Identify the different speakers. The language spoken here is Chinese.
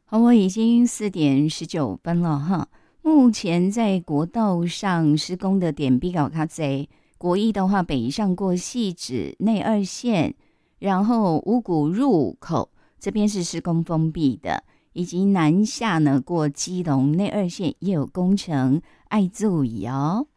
Speaker 1: 好，我已经4:19了哈。目前在国道上施工的点比较较多，国一的话，北上过汐止内二线，然后五股入口这边是施工封闭的，以及南下呢过基隆内二线也有工程，爱注意哦。